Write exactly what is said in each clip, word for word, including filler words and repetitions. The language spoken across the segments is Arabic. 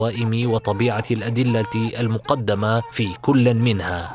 القوائم وطبيعة الأدلة المقدمة في كل منها.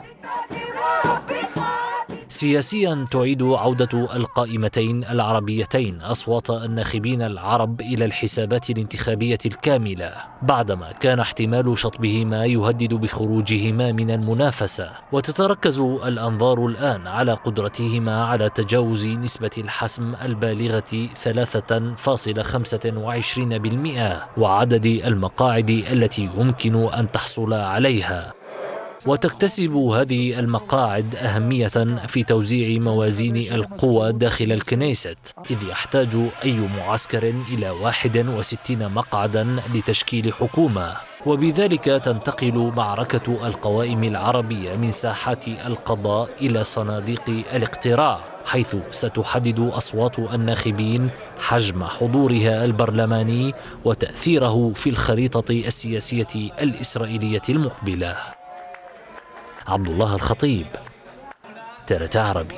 سياسيا تعيد عودة القائمتين العربيتين أصوات الناخبين العرب إلى الحسابات الانتخابية الكاملة، بعدما كان احتمال شطبهما يهدد بخروجهما من المنافسة، وتتركز الأنظار الآن على قدرتهما على تجاوز نسبة الحسم البالغة ثلاثة فاصلة خمسة وعشرين بالمئة وعدد المقاعد التي يمكن أن تحصل عليها. وتكتسب هذه المقاعد أهمية في توزيع موازين القوى داخل الكنيست، إذ يحتاج أي معسكر إلى واحد وستين مقعدا لتشكيل حكومة، وبذلك تنتقل معركة القوائم العربية من ساحات القضاء إلى صناديق الاقتراع، حيث ستحدد أصوات الناخبين حجم حضورها البرلماني وتأثيره في الخريطة السياسية الإسرائيلية المقبلة. عبد الله الخطيب، ترت عربي.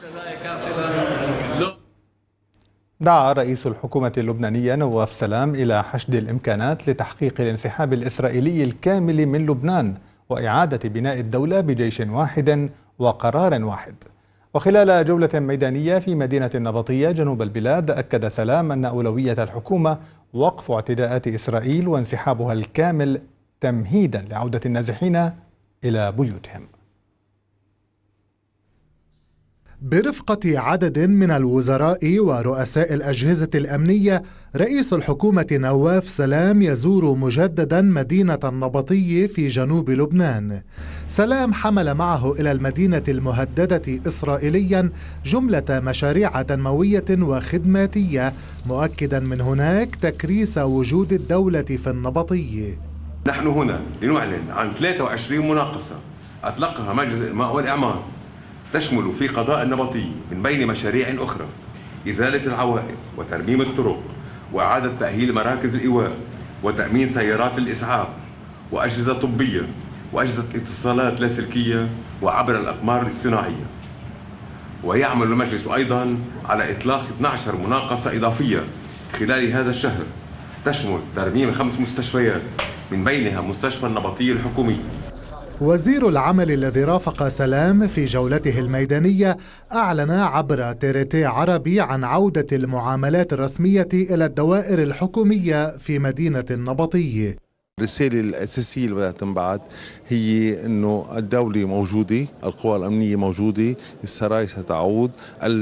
دعا رئيس الحكومة اللبنانية نواف سلام إلى حشد الإمكانات لتحقيق الانسحاب الإسرائيلي الكامل من لبنان وإعادة بناء الدولة بجيش واحد وقرار واحد. وخلال جولة ميدانية في مدينة النبطية جنوب البلاد، أكد سلام أن أولوية الحكومة وقف اعتداءات إسرائيل وانسحابها الكامل تمهيدا لعودة النازحين إلى بيوتهم. برفقة عدد من الوزراء ورؤساء الأجهزة الأمنية، رئيس الحكومة نواف سلام يزور مجددا مدينة النبطية في جنوب لبنان. سلام حمل معه إلى المدينة المهددة إسرائيليا جملة مشاريع تنموية وخدماتية، مؤكدا من هناك تكريس وجود الدولة في النبطية. نحن هنا لنعلن عن ثلاثة وعشرين مناقصة أطلقها مجلس الإماء والإعمار، تشمل في قضاء النبطية من بين مشاريع أخرى إزالة العوائق وترميم الطرق وإعادة تأهيل مراكز الإيواء وتأمين سيارات الإسعاف وأجهزة طبية وأجهزة اتصالات لاسلكية وعبر الأقمار الصناعية. ويعمل المجلس أيضا على إطلاق اثنتي عشرة مناقصة إضافية خلال هذا الشهر، تشمل ترميم خمس مستشفيات من بينها مستشفى النبطية الحكومي. وزير العمل الذي رافق سلام في جولته الميدانية أعلن عبر تيرتي عربي عن عودة المعاملات الرسمية إلى الدوائر الحكومية في مدينة النبطية. الرسالة الأساسية اللي بدها تنبعث هي أنه الدولة موجودة، القوى الأمنية موجودة، السراي ستعود،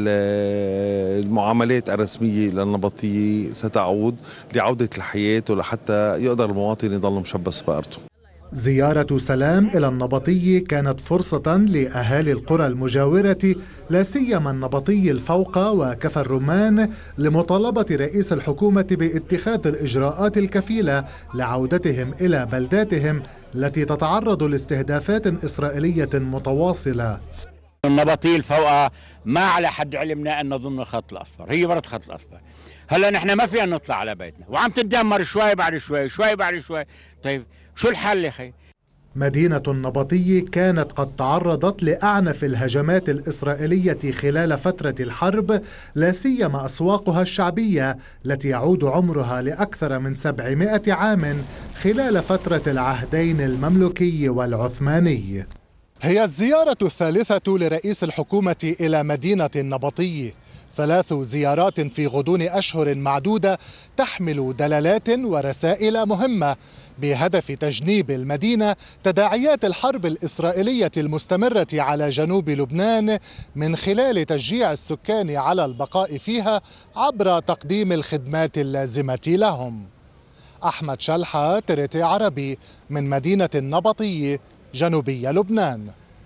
المعاملات الرسمية للنبطية ستعود لعودة الحياة ولحتى يقدر المواطن يضل مشبث بأرضه. زيارة سلام إلى النبطية كانت فرصة لأهالي القرى المجاورة، لا سيما النبطي الفوق وكفر الرمان، لمطالبة رئيس الحكومة باتخاذ الإجراءات الكفيلة لعودتهم إلى بلداتهم التي تتعرض لاستهدافات إسرائيلية متواصلة. النبطي الفوق ما على حد علمنا أن ضمن الخط الأصفر، هي برد الخط الأصفر. هلا نحن ما فينا نطلع على بيتنا وعم تتدمر شوي بعد شوي شوي بعد شوي. طيب شو الحل يا أخي؟ مدينة النبطية كانت قد تعرضت لأعنف الهجمات الإسرائيلية خلال فترة الحرب، لا سيما أسواقها الشعبية التي يعود عمرها لأكثر من سبعمائة عام خلال فترة العهدين المملوكي والعثماني. هي الزيارة الثالثة لرئيس الحكومة إلى مدينة النبطية، ثلاث زيارات في غضون أشهر معدودة تحمل دلالات ورسائل مهمة بهدف تجنيب المدينة تداعيات الحرب الإسرائيلية المستمرة على جنوب لبنان، من خلال تشجيع السكان على البقاء فيها عبر تقديم الخدمات اللازمة لهم. أحمد شلحة، ترتي عربي، من مدينة النبطية جنوبي لبنان.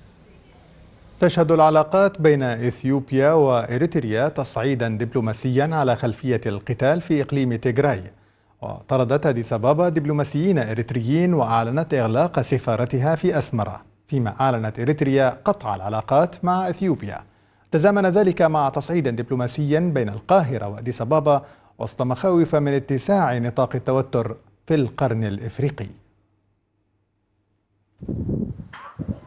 تشهد العلاقات بين إثيوبيا وإريتريا تصعيدا دبلوماسيا على خلفية القتال في إقليم تيغراي. وطردت أديس أبابا دبلوماسيين إريتريين وأعلنت إغلاق سفارتها في أسمرة، فيما أعلنت إريتريا قطع العلاقات مع إثيوبيا. تزامن ذلك مع تصعيد دبلوماسي بين القاهرة وأديس أبابا وسط مخاوف من اتساع نطاق التوتر في القرن الإفريقي.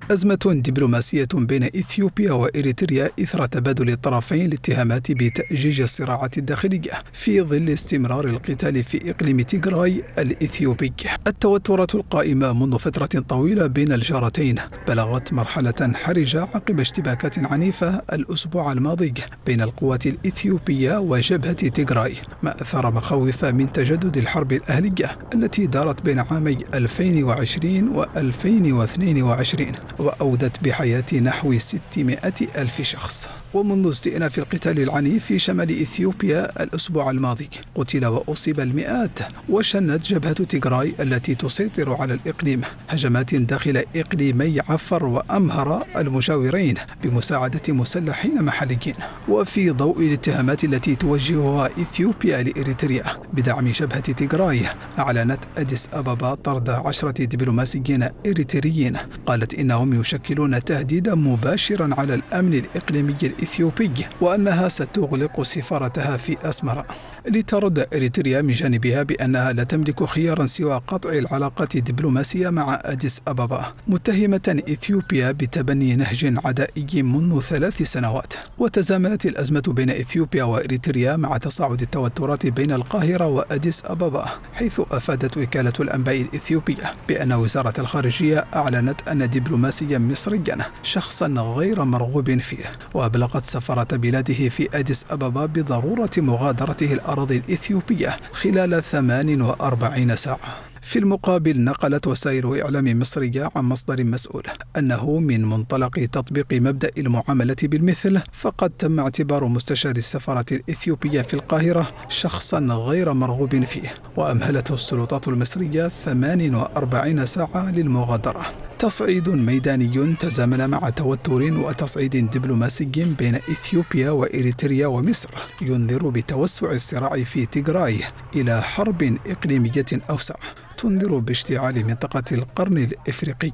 أزمة دبلوماسية بين إثيوبيا وإريتريا إثر تبادل الطرفين الاتهامات بتأجيج الصراعات الداخلية في ظل استمرار القتال في إقليم تيغراي الإثيوبي. التوترات القائمة منذ فترة طويلة بين الجارتين بلغت مرحلة حرجة عقب اشتباكات عنيفة الأسبوع الماضي بين القوات الإثيوبية وجبهة تيغراي، ما أثار مخاوف من تجدد الحرب الأهلية التي دارت بين عامي ألفين وعشرين و ألفين واثنين وعشرين وأودت بحياة نحو ستمائة ألف شخص. ومنذ استئناف القتال العنيف في شمال إثيوبيا الأسبوع الماضي قتل وأصيب المئات، وشنت جبهة تيغراي التي تسيطر على الإقليم هجمات داخل إقليمي عفر وأمهر المجاورين بمساعدة مسلحين محليين. وفي ضوء الاتهامات التي توجهها إثيوبيا لإريتريا بدعم جبهة تيغراي، أعلنت أديس أبابا طرد عشرة دبلوماسيين إريتريين قالت إنهم يشكلون تهديدا مباشرا على الأمن الإقليمي الإثيوبي، وأنها ستغلق سفارتها في أسمرا. لترد إريتريا من جانبها بأنها لا تملك خيارا سوى قطع العلاقات الدبلوماسية مع أديس أبابا، متهمة إثيوبيا بتبني نهج عدائي منذ ثلاث سنوات. وتزامنت الأزمة بين إثيوبيا وإريتريا مع تصاعد التوترات بين القاهرة وأديس أبابا، حيث أفادت وكالة الأنباء الإثيوبية بأن وزارة الخارجية أعلنت أن دبلوماسيا مصريا شخصا غير مرغوب فيه، وأبلغت سفارة بلاده في أديس أبابا بضرورة مغادرته الأراضي الإثيوبية خلال ثمان وأربعين ساعة. في المقابل، نقلت وسائل إعلام مصرية عن مصدر مسؤول أنه من منطلق تطبيق مبدأ المعاملة بالمثل، فقد تم اعتبار مستشار السفارة الإثيوبية في القاهرة شخصا غير مرغوب فيه، وأمهلته السلطات المصرية ثمان وأربعين ساعة للمغادرة. تصعيد ميداني تزامن مع توتر وتصعيد دبلوماسي بين إثيوبيا وإريتريا ومصر ينذر بتوسع الصراع في تيغراي إلى حرب إقليمية أوسع تنذر باشتعال منطقة القرن الإفريقي.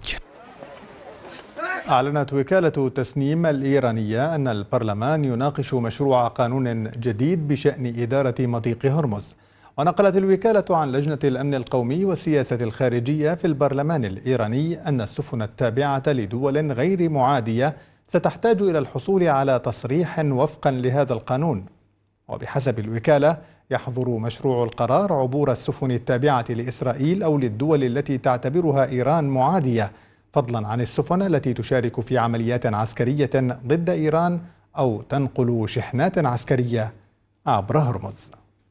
أعلنت وكالة تسنيم الإيرانية أن البرلمان يناقش مشروع قانون جديد بشأن إدارة مضيق هرمز. ونقلت الوكالة عن لجنة الأمن القومي والسياسة الخارجية في البرلمان الإيراني أن السفن التابعة لدول غير معادية ستحتاج إلى الحصول على تصريح وفقا لهذا القانون. وبحسب الوكالة يحظر مشروع القرار عبور السفن التابعة لإسرائيل أو للدول التي تعتبرها إيران معادية، فضلا عن السفن التي تشارك في عمليات عسكرية ضد إيران أو تنقل شحنات عسكرية عبر هرمز.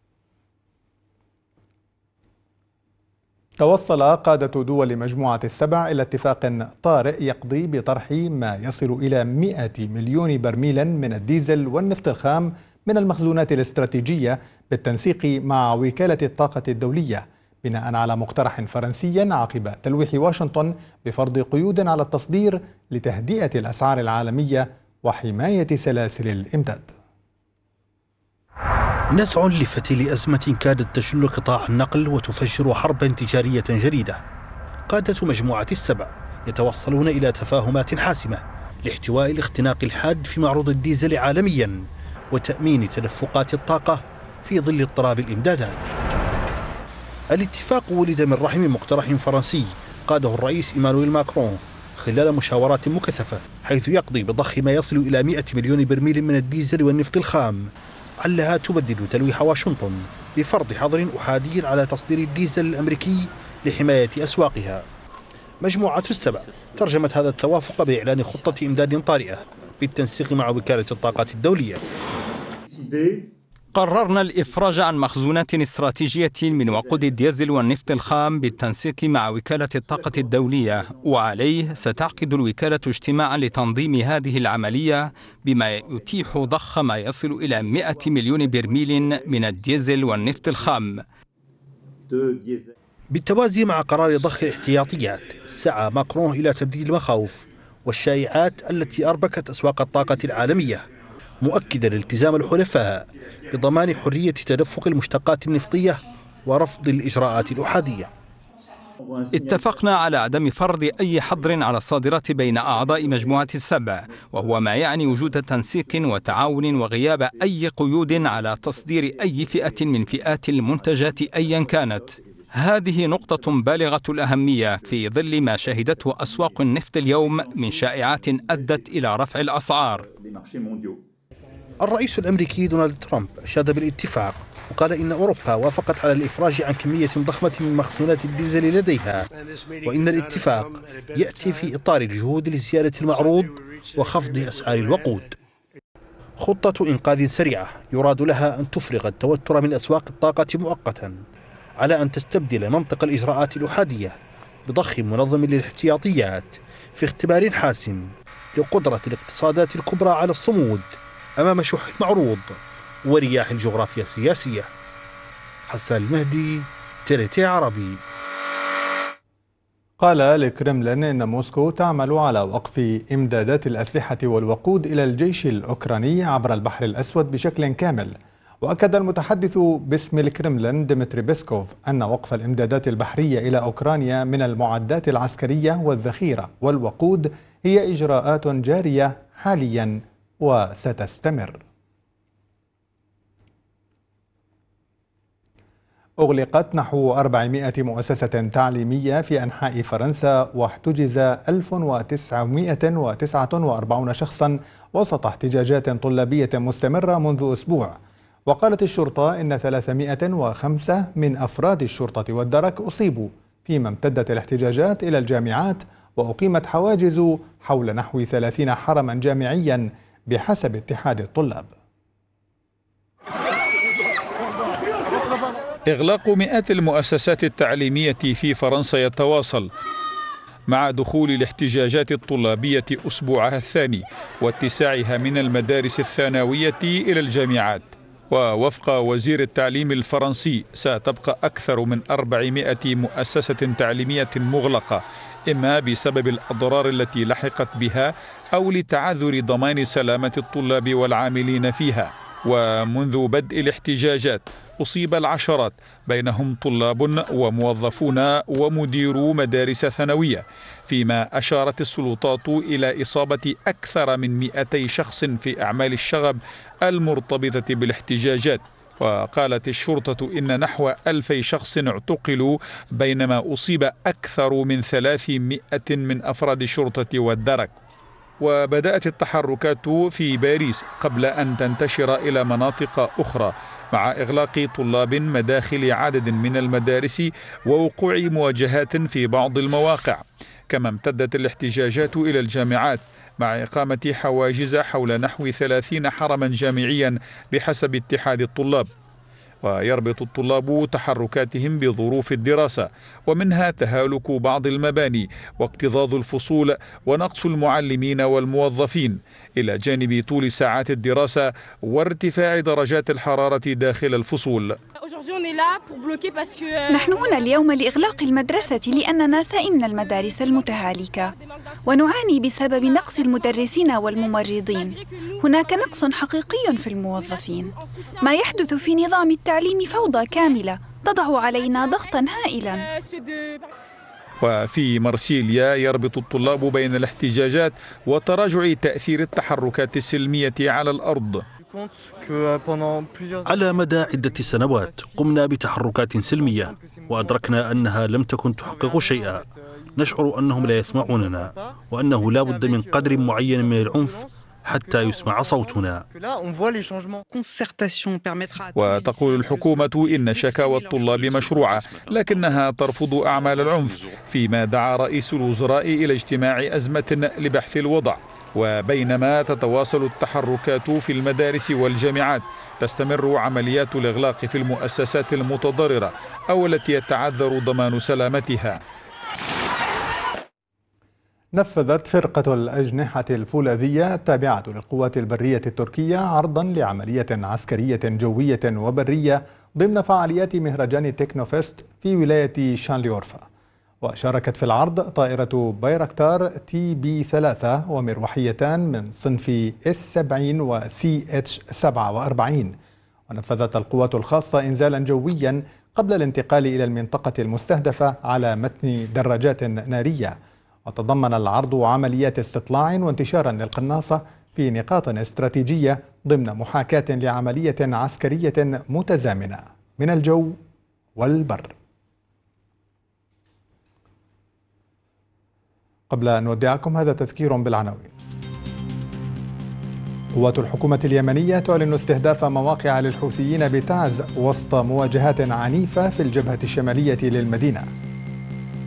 توصل قادة دول مجموعة السبع إلى اتفاق طارئ يقضي بطرح ما يصل إلى مئة مليون برميل من الديزل والنفط الخام من المخزونات الاستراتيجية بالتنسيق مع وكالة الطاقة الدولية، بناء على مقترح فرنسي عقب تلويح واشنطن بفرض قيود على التصدير لتهدئة الأسعار العالمية وحماية سلاسل الإمداد. نزع لفتيل أزمة كادت تشل قطاع النقل وتفجر حربا تجارية جديدة. قادة مجموعة السبع يتوصلون إلى تفاهمات حاسمة لاحتواء الاختناق الحاد في معروض الديزل عالميا وتأمين تدفقات الطاقة في ظل اضطراب الإمدادات. الاتفاق ولد من رحم مقترح فرنسي قاده الرئيس إيمانويل ماكرون خلال مشاورات مكثفة، حيث يقضي بضخ ما يصل إلى مئة مليون برميل من الديزل والنفط الخام، علها تبدد تلويح واشنطن بفرض حظر أحادي على تصدير الديزل الأمريكي لحماية أسواقها. مجموعة السبع ترجمت هذا التوافق بإعلان خطة إمداد طارئة بالتنسيق مع وكالة الطاقة الدولية. قررنا الإفراج عن مخزونات استراتيجية من وقود الديزل والنفط الخام بالتنسيق مع وكالة الطاقة الدولية، وعليه ستعقد الوكالة اجتماعا لتنظيم هذه العملية بما يتيح ضخ ما يصل إلى مئة مليون برميل من الديزل والنفط الخام. بالتوازي مع قرار ضخ الاحتياطيات، سعى ماكرون إلى تبديل المخاوف والشائعات التي أربكت أسواق الطاقة العالمية، مؤكدا التزام الحلفاء بضمان حرية تدفق المشتقات النفطية ورفض الإجراءات الأحادية. اتفقنا على عدم فرض أي حظر على الصادرات بين أعضاء مجموعة السبع، وهو ما يعني وجود تنسيق وتعاون وغياب أي قيود على تصدير أي فئة من فئات المنتجات أيا كانت. هذه نقطة بالغة الأهمية في ظل ما شهدته أسواق النفط اليوم من شائعات أدت إلى رفع الأسعار. الرئيس الأمريكي دونالد ترامب أشاد بالاتفاق وقال إن أوروبا وافقت على الإفراج عن كمية ضخمة من مخزونات الديزل لديها، وإن الاتفاق يأتي في إطار الجهود لزيادة المعروض وخفض أسعار الوقود. خطة إنقاذ سريعة يراد لها أن تفرغ التوتر من أسواق الطاقة مؤقتا، على أن تستبدل منطق الإجراءات الأحادية بضخ منظم للاحتياطيات في اختبار حاسم لقدرة الاقتصادات الكبرى على الصمود أمام شح المعروض ورياح الجغرافيا السياسية. حسان المهدي، تيريتي عربي. قال الكرملين إن موسكو تعمل على وقف إمدادات الأسلحة والوقود إلى الجيش الأوكراني عبر البحر الأسود بشكل كامل. وأكد المتحدث باسم الكرملين ديمتري بيسكوف أن وقف الإمدادات البحرية إلى أوكرانيا من المعدات العسكرية والذخيرة والوقود هي إجراءات جارية حاليا وستستمر. أغلقت نحو أربعمائة مؤسسة تعليمية في أنحاء فرنسا، واحتجز ألف وتسعمائة وتسعة وأربعين شخصا وسط احتجاجات طلابية مستمرة منذ أسبوع. وقالت الشرطة إن ثلاثمائة وخمسة من أفراد الشرطة والدرك أصيبوا، فيما امتدت الاحتجاجات إلى الجامعات وأقيمت حواجز حول نحو ثلاثين حرما جامعيا بحسب اتحاد الطلاب. إغلاق مئات المؤسسات التعليمية في فرنسا يتواصل مع دخول الاحتجاجات الطلابية أسبوعها الثاني واتساعها من المدارس الثانوية إلى الجامعات. ووفق وزير التعليم الفرنسي ستبقى أكثر من أربعمائة مؤسسة تعليمية مغلقة، إما بسبب الأضرار التي لحقت بها أو لتعذر ضمان سلامة الطلاب والعاملين فيها. ومنذ بدء الاحتجاجات أصيب العشرات، بينهم طلاب وموظفون ومديرو مدارس ثانوية، فيما أشارت السلطات إلى إصابة أكثر من مئتي شخص في أعمال الشغب المرتبطة بالاحتجاجات. وقالت الشرطة إن نحو ألفي شخص اعتقلوا، بينما أصيب أكثر من ثلاثمائة من أفراد الشرطة والدرك. وبدأت التحركات في باريس قبل أن تنتشر إلى مناطق أخرى، مع إغلاق طلاب مداخل عدد من المدارس ووقوع مواجهات في بعض المواقع. كما امتدت الاحتجاجات إلى الجامعات مع إقامة حواجز حول نحو ثلاثين حرما جامعيا بحسب اتحاد الطلاب. ويربط الطلاب تحركاتهم بظروف الدراسة، ومنها تهالك بعض المباني واكتظاظ الفصول ونقص المعلمين والموظفين، إلى جانب طول ساعات الدراسة وارتفاع درجات الحرارة داخل الفصول. نحن هنا اليوم لإغلاق المدرسة لأننا سئمنا المدارس المتهالكة، ونعاني بسبب نقص المدرسين والممرضين. هناك نقص حقيقي في الموظفين. ما يحدث في نظام التعليم فوضى كاملة تضع علينا ضغطا هائلا. وفي مرسيليا يربط الطلاب بين الاحتجاجات وتراجع تأثير التحركات السلمية على الأرض. على مدى عدة سنوات قمنا بتحركات سلمية وأدركنا أنها لم تكن تحقق شيئا. نشعر أنهم لا يسمعوننا، وأنه لا بد من قدر معين من العنف حتى يسمع صوتنا. وتقول الحكومة إن شكاوى الطلاب مشروعة، لكنها ترفض أعمال العنف، فيما دعا رئيس الوزراء إلى اجتماع أزمة لبحث الوضع. وبينما تتواصل التحركات في المدارس والجامعات، تستمر عمليات الإغلاق في المؤسسات المتضررة أو التي يتعذر ضمان سلامتها. نفذت فرقة الأجنحة الفولاذية التابعة للقوات البرية التركية عرضا لعملية عسكرية جوية وبرية ضمن فعاليات مهرجان تكنوفست في ولاية شانليورفا. وشاركت في العرض طائرة بايركتار تي بي ثلاثة ومروحيتان من صنف اس سبعين وسي اتش سبعة وأربعين. ونفذت القوات الخاصة إنزالا جويا قبل الانتقال إلى المنطقة المستهدفة على متن دراجات نارية. وتضمن العرض عمليات استطلاع وانتشارا للقناصة في نقاط استراتيجية ضمن محاكاة لعملية عسكرية متزامنة من الجو والبر. قبل أن نودعكم هذا تذكير بالعناوين. قوات الحكومة اليمنية تعلن استهداف مواقع للحوثيين بتعز وسط مواجهات عنيفة في الجبهة الشمالية للمدينة.